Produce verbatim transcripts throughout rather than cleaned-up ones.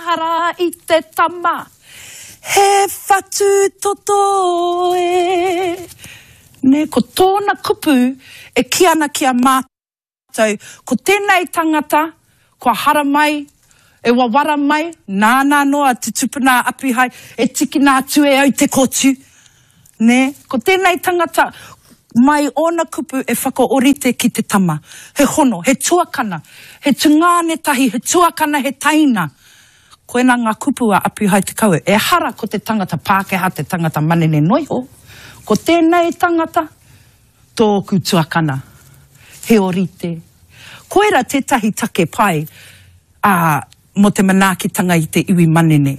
mahara i te tama. He whatu toto e. Ne, ko tōna kupu e ki ana ki a mātou. Ko tēnei tangata, ko hara mai, e wawara mai, nāna noa te tupuna api hai, e tiki nā tue au te kotu. Ne, ko tēnei tangata, mai ona kupu e whakaorite ki te tama. He hono, he tuakana, he tungane tahi, he tuakana, he taina. Koena ngā kupu a api hai te kaue. E hara ko te tangata Pākehā, te tangata manene noiho. Ko tēnei tangata, tōku tuakana, he orite. Koera tētahi take pai a mo te manaakitanga i te iwi manene.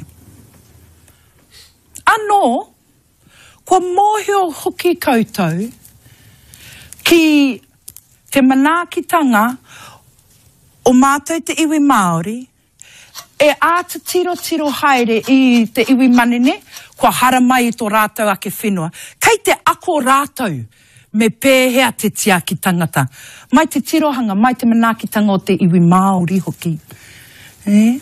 Anō, kua mōhio hoki koutou ki te manaakitanga o mātou te iwi Māori e āta tiro tiro haere i te iwi manene, kua hara mai i tō rātou ake whenua. Kei te ako rātou me pēhea te tia ki tangata. Mai te tirohanga, mai te manaakitanga o te iwi Māori hoki. Eh?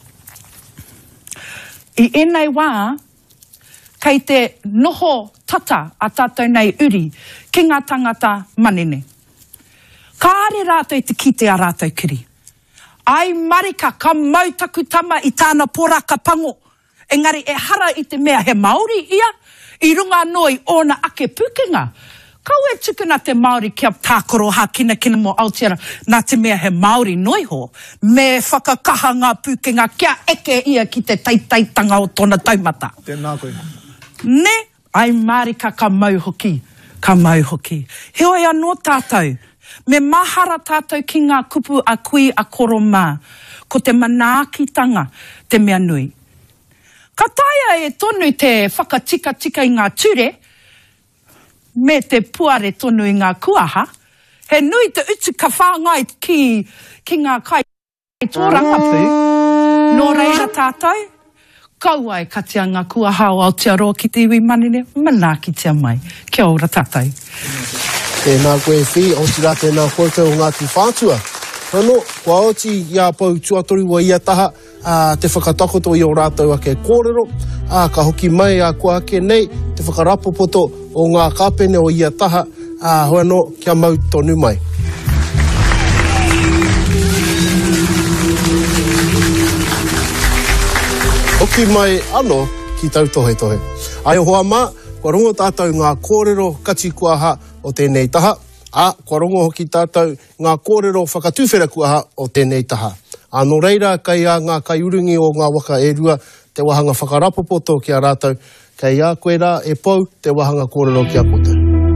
I enei wā, kei te noho tata a tātou nei uri ki ngā tangata manene. Kāre rātou i te kite a rātou kiri. Ai marika, ka mautaku tama i tāna poraka pango. Engari e hara i te mea he Māori ia, i runga noi ona ake pukenga. Kau e tukuna te Māori kia tākoro ha kina kina mo Aotearoa, nā te mea he Māori noiho, me whakakaha ngā pukenga kia eke ia ki te taitaitanga o tōna taumata. Tēnā koe. Ne, ai marika ka mau hoki, ka mau hoki. Heoi anō tātou. Me mahara tātou ki ngā kupu a kui a koromā, ko te manaakitanga te mea nui. Ka taia e tonu te whakatika tika i ngā ture, me te puare tonu i ngā kuaha, he nui te utu ka whāngai ki, ki ngā kai tō rangapu, nō reira tātou, kaua e katia ngā kuaha o Aotearoa ki te iwi manene, manakitia mai. Kia ora tātou. Tēnā koe whi, o tira tēnā koe tau Ngāti Whātua. Whano, kua oti ia pau tuatori wa ia taha, a, te whakatakoto i o rātou ake kōrero, a, ka hoki mai a kua ake nei, te whakarapopoto o ngā kāpene o ia taha, a, whano, kia mau tonu mai. Hoki mai ano ki tau tohe tohe. Ai o hoa mā, kua rongo tātou ngā kōrero kati kuaha o tēnei taha, a kua rongo hoki tātou ngā kōrero whakatuwhera kuaha o tēnei taha. Anō reira, kei a ngā kaiurungi o ngā waka e rua, te wahanga whakarapopoto ki a rātou, kei a koe rā e pou te wahanga kōrero ki a koutou.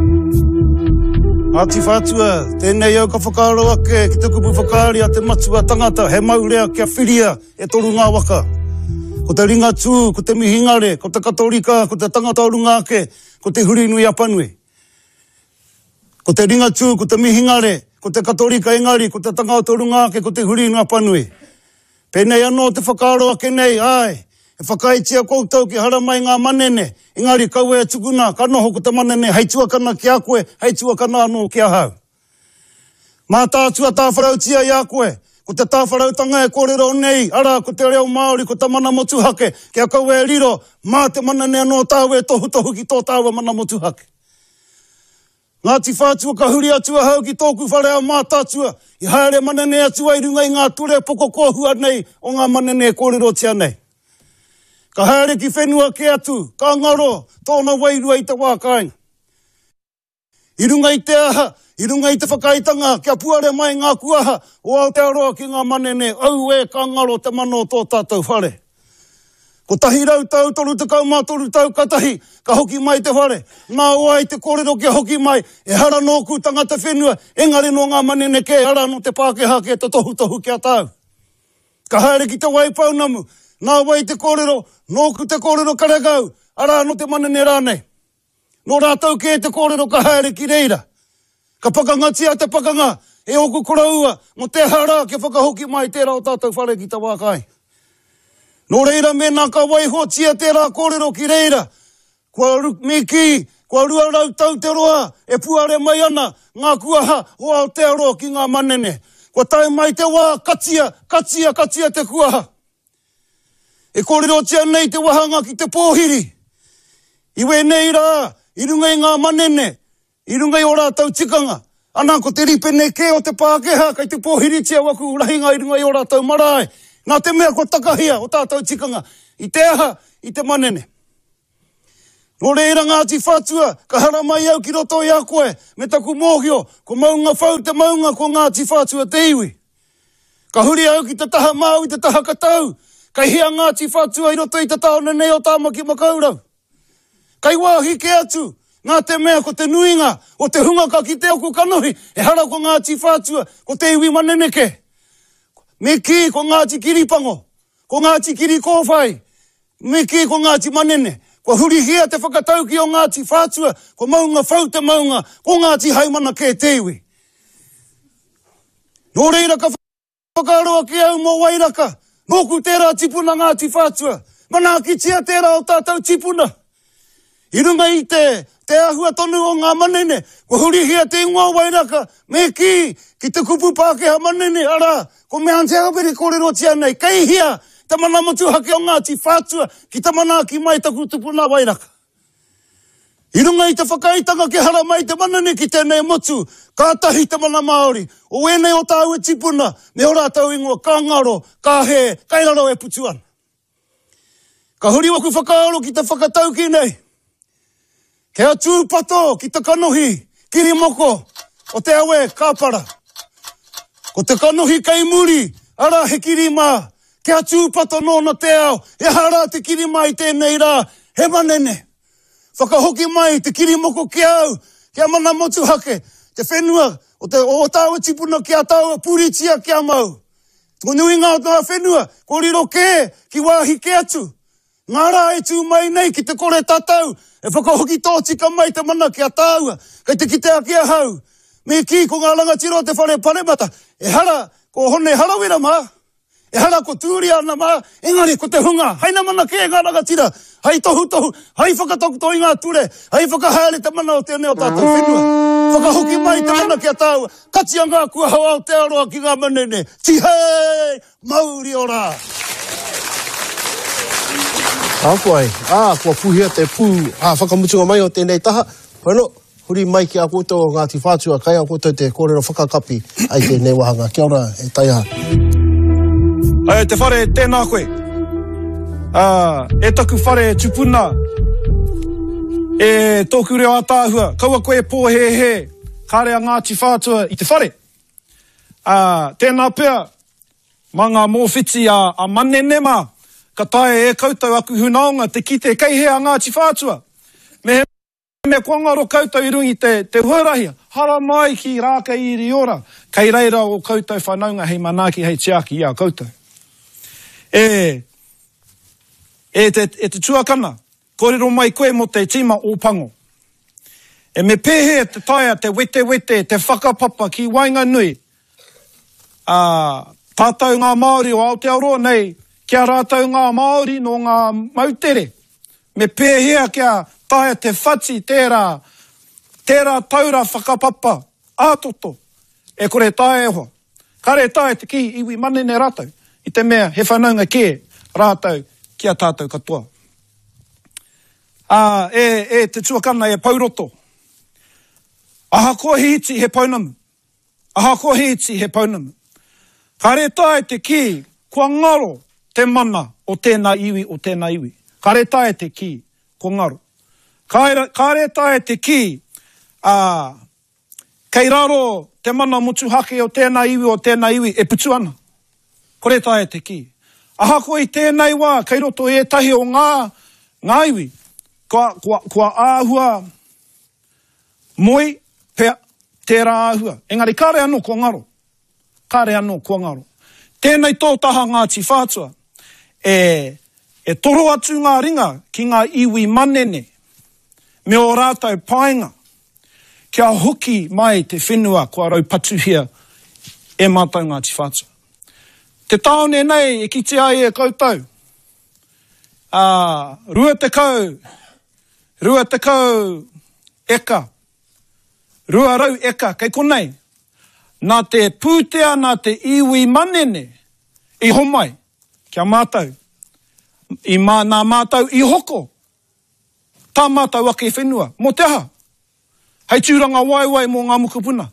Ngāti Whātua, tēnei au ka whakaaro ake, ki te kupu whakaari a te matua tangata, he maurea kia whiria e toru ngā waka. Ko te ringa tū, ko te mihingare, ko te katorika, ko te tangata o runga ake, ko te huri nui apanui. Ko te ringa tū, ko te mihingare, ko te katorika engari, ko te tangata o runga ake, ko te huri nui apanui. Pēnei anō te whakaaro ake nei, ai, e whakaitia koutou ki hara mai ngā manene, engari kaue e tukuna, ka noho ko te manene, hei tuakana ki a koe, hei tuakana anō ki a hau. Mā tātua tā wharautia i a koe, ko te tāwharautanga e kōrero nei, ara ko te reo Māori, ko te mana motu hake, kia kau e riro, mā te manane anō tāu e tohu tohu ki tō tāua mana motu hake. Ngāti Whātua ka huri atua hau ki tōku wharea mā tātua, i haere manane atua i runga i ngā ture poko kōhua nei o ngā manane e kōrero tia nei. Ka haere ki whenua ke atu, ka ngaro, tōna wairua i te wākainga. I runga i te aha, i runga i te whakaitanga, kia puare mai ngā kuaha o Aotearoa ki ngā manene, au e ka ngaro te mano tō tātou whare. Ko tahi rau tau, toru te kaumā, toru tau katahi, ka hoki mai te whare. Ngā oa i te kōrero kia hoki mai, e hara nōku tangata whenua, engari no ngā manene ke hara no te Pākehā ke te tohu tohu kia tau. Ka haere ki te waipaunamu, ngā wai te kōrero, nōku te kōrero karegau, ara no te manene rānei. Nō rātau ke te kōrero ka haere ki reira. Ka pakangatia te pakanga, e oku koraua, mo te hara ke whakahoki mai tērā o tātou whare ki te wākai. Nō reira mena ka waihotia tērā kōrero ki reira. Kua miki, kua rua rau tau te roa, e puare mai ana, ngā kuaha o Aotearoa ki ngā manene. Kua tai mai te wā, katia, katia, katia te kuaha. e kōrero tia nei te wahanga ki te pōhiri. Iwe nei rā, i runga i ngā manene, i runga i o rātau tikanga. Ana ko te ripe nei ke o te Pākehā, kai te pōhiri tia waku urahinga i runga i o rātau marae. Nā te mea ko takahia o tātau tikanga, i te aha, i te manene. Nō reira Ngāti Whātua, ka hara mai au ki roto i a koe, me taku mōhio, ko maunga whau te maunga ko Ngāti Whātua te iwi. Ka huri au ki te taha mau i te taha katau, kai hia Ngāti Whātua i roto i te taone nei o tāmaki makaurau. Kai wāhi ke atu, ngā te mea ko te nuinga, o te hunga ka ki te oku kanohi, e hara ko Ngāti Whātua, ko te iwi maneneke. Me ki ko Ngāti Kiripango, ko Ngāti Kirikōwhai, me ki ko Ngāti Manene, ko huri hia te whakatau ki o Ngāti Whātua, ko maunga whau te maunga, ko Ngāti Haimana ke te iwi. Nō reira ka whakaroa ki au mō wairaka, moku tērā tipuna Ngāti Whātua, mana ki tia tērā o tātou tipuna. I runga i te, te ahua tonu o ngā manene, ko huri hia te ingoa wairaka, me ki, ki te kupu Pākehā manene, ara, ko mea ante hapere kōrero tia nei, kei hia, te mana motu hake o Ngāti Whātua, ki te mana ki mai taku tupuna wairaka. I runga i te whakaitanga ki hara mai te manene ki tēnei motu, kātahi te mana Māori, o ene o tāu e tipuna, me ora tāu ingoa, ka ngaro, ka he, kairaro e putuan. Ka huri waku whakaaro ki te whakatau ki nei. Kia tūpato ki te kanohi, kiri moko, o te awe kāpara. Ko te kanohi kei muri, ara he kiri mā. Kia tūpato nōna te ao, e hara te kiri mai tēnei rā, he manene. Whakahoki mai te kiri moko ki au, kia mana motu hake, te whenua, o te o tāua tipuna kia tāua puritia kia mau. Ko nui ngā o tā whenua, ko riro ke, ki wāhi ke atu. Ngā rā e tū mai nei ki te kore tatau, e whakahoki tōtika mai te mana kia tāua, kei te kitea kia hau. Me ki ko ngā rangatiro te whare panemata, e hara, ko hone harawera mā, e hara ko tūri ana mā, engari ko te hunga, haina mana ke ngā rangatira, hai tohu tohu, hai whakatoku to i ngā ture, hai whakahaere te mana o tēnei o tātou whenua. Whakahoki mai te mana kia tāua, katia ngā kua hawa o te aroa ki ngā manene, tihei, mauri ora. Akoai, ah, kua puhia te pū, ah, whakamutunga mai o tēnei taha. Whano, huri mai ki a koutou Ngāti Whātua, kai a koutou te kōrero whakakapi ai tēnei wahanga. Kia ora, e taiha. Ai, te whare tēnā koe. Ah, e taku whare tupuna. E tōku reo atāhua. Kaua koe pōhehe. Kārea Ngāti Whātua i te whare. Ah, tēnā pēr. Mā ngā mōwhiti a, a manene mā. Ka tae e koutou aku hunaonga te kite kei hea Ngāti Whātua. Me he me kongaro koutou i rungi te, te huarahia. Hara mai ki rāka i iri ora. Kei reira o koutou whanaunga hei manaki hei tiaki i a koutou. E, e te, e te tuakana, kōrero mai koe mo te tima o pango. E me pēhe te taia te wete wete, te whakapapa ki Wainganui. Uh, tātou ngā Māori o Aotearoa nei, kia rātou ngā Māori no ngā mautere. Me pēhea kia taia te whati tērā, tērā taura whakapapa, ātoto, e kore tae hoa. Kare tae te ki iwi manene rātou, i te mea he whanaunga ke rātou kia tātou katoa. Uh, e, e te tuakana e pauroto. Aha ko hiti he paunamu. Aha ko hiti he paunamu. Kare tae te ki, kua ngaro te mana o tēnā iwi o tēnā iwi. Kare tae te ki, kua ngaro. Kare, kare tae te ki, uh, kei raro te mana motu hake o tēnā iwi o tēnā iwi, e putu ana. Kore tae te ki. Aha ko i tēnei wā, kei roto e tahi o ngā, ngā iwi, kua, kua, kua āhua moi pea tērā āhua. Engari, kāre anō kua ngaro. Kāre anō kua ngaro. Tēnei tōtaha Ngāti Whātua, e, e toro atu ngā ringa ki ngā iwi manene, me o rātou painga, kia hoki mai te whenua kua rau patuhia e mātou Ngāti Whātua. Te taone nei e kite ai e koutou. Uh, rua te kau, rua te kau eka, rua rau eka, kei konei, nā te pūtea, nā te iwi manene, i homai, kia mātou. I mā nā mātau i hoko. Tā mātau ake whenua. Mo te aha. Hei tūranga waiwai mō ngā mukupuna.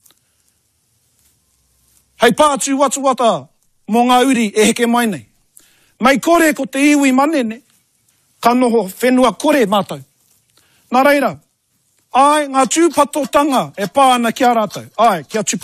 Hei pātū watuwata mō ngā uri e heke mai nei. Mai kore ko te iwi manene. Ka noho whenua kore mātau. Nā reira, ai ngā tūpatotanga e pāna ki a rātou. Ai, kia tūpatotanga.